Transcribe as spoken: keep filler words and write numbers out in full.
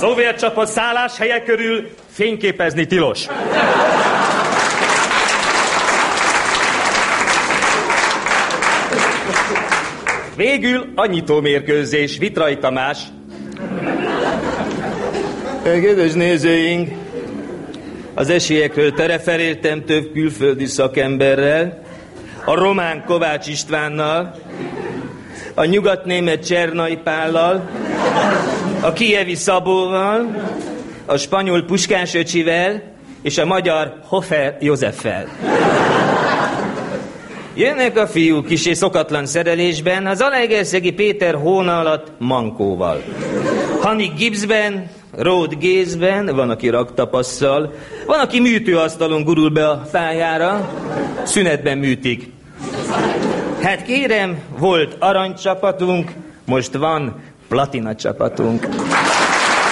szovjet csapat szálláshelye körül fényképezni tilos. Végül a nyitómérkőzés, Vitrai Tamás. Kedves nézőink, az esélyekről tereferéltem több külföldi szakemberrel, a román Kovács Istvánnal, a nyugatnémet Csernai Pállal, a kijevi Szabóval, a spanyol Puskás öcsivel és a magyar Hofer Józseffel. Jönnek a fiúk is és szokatlan szerelésben, az Zalaegerszegi Péter hóna alatt mankóval. Hanik gipszben, Ród gézben, van, aki raktapasszal, van, aki műtőasztalon gurul be a pályára, szünetben műtik. Hát kérem, volt aranycsapatunk, most van platina csapatunk.